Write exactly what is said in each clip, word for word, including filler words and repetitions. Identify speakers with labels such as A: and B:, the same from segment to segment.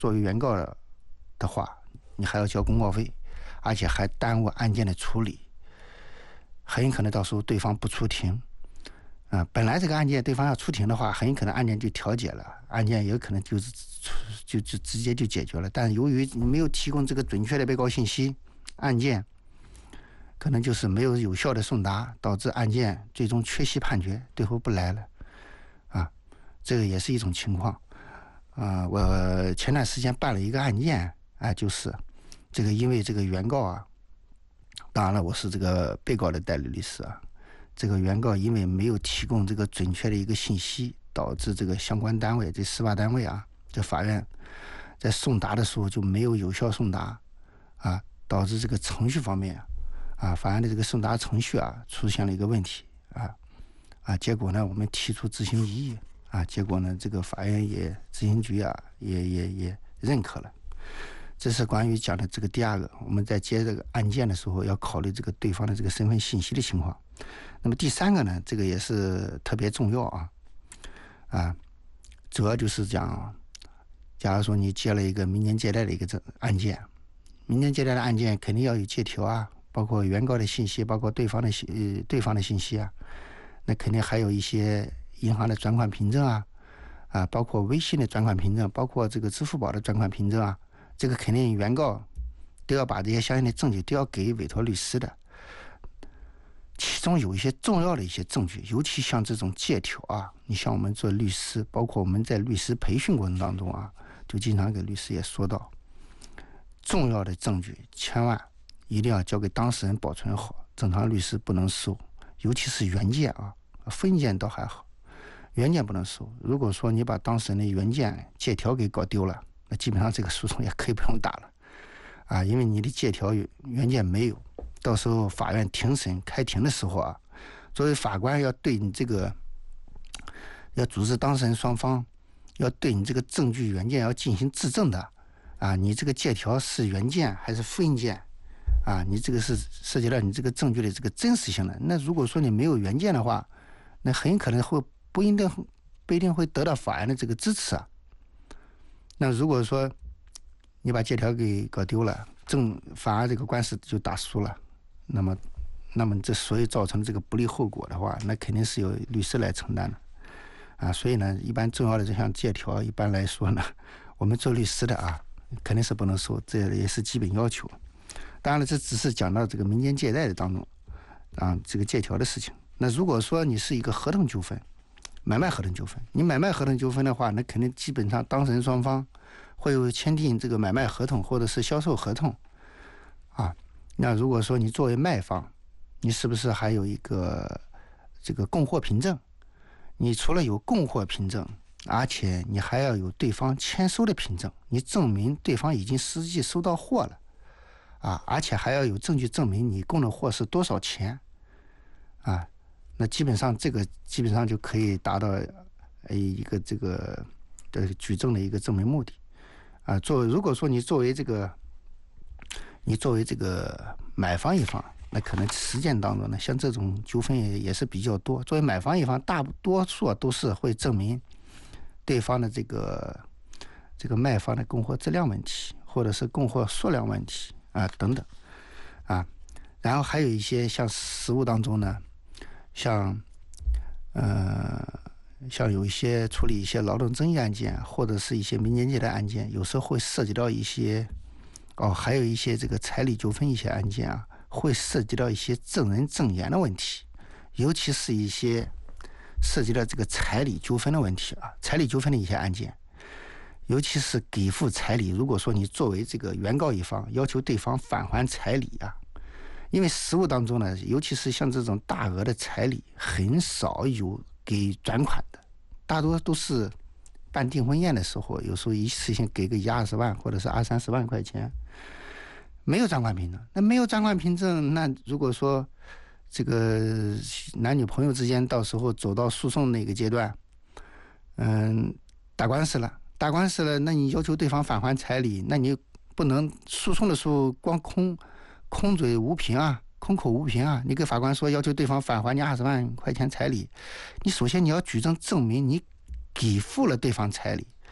A: 作为原告的话，你还要交公告费，而且还耽误案件的处理，很有可能到时候对方不出庭。啊、呃，本来这个案件对方要出庭的话，很有可能案件就调解了，案件也有可能就是就就直接就解决了。但由于你没有提供这个准确的被告信息，案件可能就是没有有效的送达，导致案件最终缺席判决，最后不来了。啊，这个也是一种情况。啊、呃，我前段时间办了一个案件，啊、呃，就是这个因为这个原告啊，当然了，我是这个被告的代理律师啊。这个原告因为没有提供这个准确的一个信息，导致这个相关单位，这司法单位啊，这法院在送达的时候就没有有效送达，啊，导致这个程序方面啊，法院的这个送达程序啊出现了一个问题啊啊，结果呢，我们提出执行异议啊，结果呢，这个法院也执行局啊也也也认可了。这是关于讲的这个第二个，我们在接这个案件的时候要考虑这个对方的这个身份信息的情况。那么第三个呢，这个也是特别重要啊，啊，主要就是讲，假如说你接了一个民间借贷的一个这案件，民间借贷的案件肯定要有借条啊，包括原告的信息，包括对方的呃对方的信息啊，那肯定还有一些银行的转款凭证啊，啊，包括微信的转款凭证，包括这个支付宝的转款凭证啊。这个肯定原告都要把这些相应的证据都要给委托律师的，其中有一些重要的一些证据，尤其像这种借条啊，你像我们做律师，包括我们在律师培训过程当中啊，就经常给律师也说到，重要的证据千万一定要交给当事人保存好，正常律师不能收，尤其是原件啊，分件倒还好，原件不能收。如果说你把当事人的原件借条给搞丢了，那基本上这个诉讼也可以不用打了，啊，因为你的借条原件没有，到时候法院庭审开庭的时候啊，作为法官要对你这个，要组织当事人双方，要对你这个证据原件要进行质证的，啊，你这个借条是原件还是复印件，啊，你这个是涉及到你这个证据的这个真实性的。那如果说你没有原件的话，那很可能会不一定不一定会得到法院的这个支持啊。那如果说你把借条给搞丢了，正反而这个官司就打输了，那么，那么这所以造成这个不利后果的话，那肯定是由律师来承担的，啊，所以呢，一般重要的这项借条，一般来说呢，我们做律师的啊，肯定是不能收，这也是基本要求。当然了，这只是讲到这个民间借贷的当中，啊，这个借条的事情。那如果说你是一个合同纠纷，买卖合同纠纷，你买卖合同纠纷的话，那肯定基本上当事人双方会有签订这个买卖合同或者是销售合同啊。那如果说你作为卖方，你是不是还有一个这个供货凭证？你除了有供货凭证，而且你还要有对方签收的凭证，你证明对方已经实际收到货了啊，而且还要有证据证明你供的货是多少钱啊。那基本上这个基本上就可以达到呃一个这个的举证的一个证明目的啊。作为如果说你作为这个你作为这个买方一方，那可能实践当中呢，像这种纠纷也也是比较多。作为买方一方，大多数都是会证明对方的这个这个卖方的供货质量问题，或者是供货数量问题啊等等啊。然后还有一些像实务当中呢。像，呃，像有一些处理一些劳动争议案件，或者是一些民间借贷案件，有时候会涉及到一些，哦，还有一些这个彩礼纠纷一些案件啊，会涉及到一些证人证言的问题，尤其是一些涉及到这个彩礼纠纷的问题啊，彩礼纠纷的一些案件，尤其是给付彩礼，如果说你作为这个原告一方要求对方返还彩礼啊。因为实务当中呢，尤其是像这种大额的彩礼，很少有给转款的，大多都是办订婚宴的时候，有时候一次性给个一二十万或者是二三十万块钱，没有转款凭证。那没有转款凭证，那如果说这个男女朋友之间到时候走到诉讼那个阶段，嗯，打官司了，打官司了，那你要求对方返还彩礼，那你不能诉讼的时候光空。空嘴无凭啊，空口无凭啊！你给法官说要求对方返还你二十万块钱彩礼，你首先你要举证证明你给付了对方彩礼，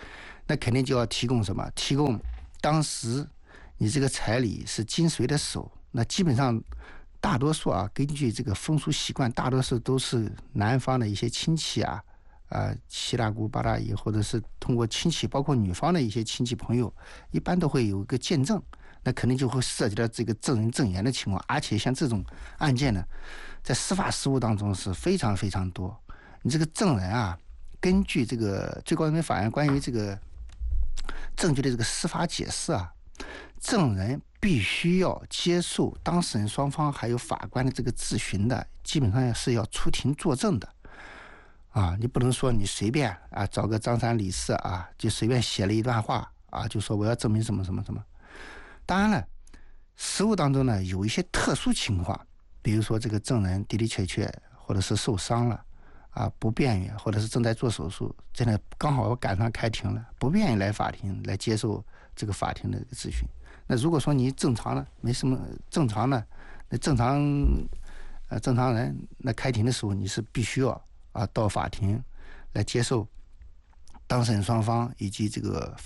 A: 那肯定就要提供什么？提供当时你这个彩礼是经谁的手？那基本上大多数啊，根据这个风俗习惯，大多数都是男方的一些亲戚啊，啊七大姑八大姨，或者是通过亲戚，包括女方的一些亲戚朋友，一般都会有一个见证。那肯定就会涉及到这个证人证言的情况，而且像这种案件呢，在司法实务当中是非常非常多。你这个证人啊，根据这个最高人民法院关于这个证据的这个司法解释啊，证人必须要接受当事人双方还有法官的这个质询的，基本上是要出庭作证的。啊，你不能说你随便啊找个张三李四啊，就随便写了一段话啊，就说我要证明什么什么什么。当然了，实务当中呢有一些特殊情况，比如说这个证人的的确确或者是受伤了啊，不便于，或者是正在做手术，真的刚好赶上开庭了，不便于来法庭来接受这个法庭的咨询。那如果说你正常了，没什么正常的，那正常呃正常人，那开庭的时候你是必须要啊到法庭来接受当事人双方以及这个